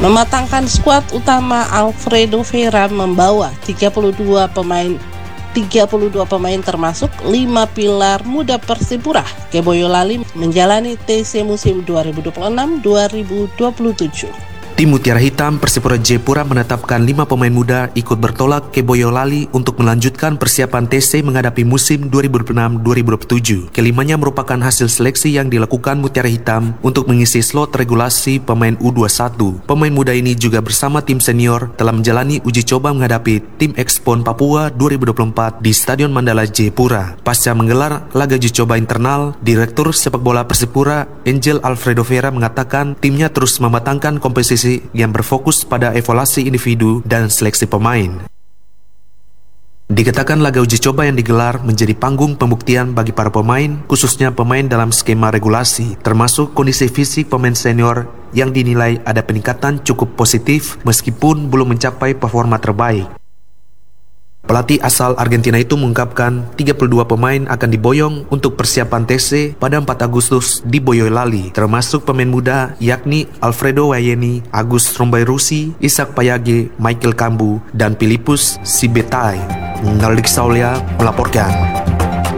Mematangkan skuad utama, Alfredo Vera membawa 32 pemain termasuk 5 pilar muda Persipura ke Boyolali menjalani TC musim 2026-2027. Tim Mutiara Hitam Persipura Jayapura menetapkan 5 pemain muda ikut bertolak ke Boyolali untuk melanjutkan persiapan TC menghadapi musim 2026-2027. Kelimanya merupakan hasil seleksi yang dilakukan Mutiara Hitam untuk mengisi slot regulasi pemain U21. Pemain muda ini juga bersama tim senior telah menjalani uji coba menghadapi tim Expon Papua 2024 di Stadion Mandala Jayapura. Pasca menggelar laga uji coba internal, Direktur Sepak Bola Persipura Angel Alfredo Vera mengatakan timnya terus mematangkan kompetisi yang berfokus pada evaluasi individu dan seleksi pemain. Dikatakan laga uji coba yang digelar menjadi panggung pembuktian bagi para pemain, khususnya pemain dalam skema regulasi, termasuk kondisi fisik pemain senior yang dinilai ada peningkatan cukup positif meskipun belum mencapai performa terbaik. Pelatih asal Argentina itu mengungkapkan 32 pemain akan diboyong untuk persiapan TC pada 4 Agustus di Boyolali, termasuk pemain muda yakni Alfredo Wayeni, Agus Rombairusi, Ishak Payage, Michael Kambu, dan Filipus Sibetai. Ngaldik Saulia melaporkan.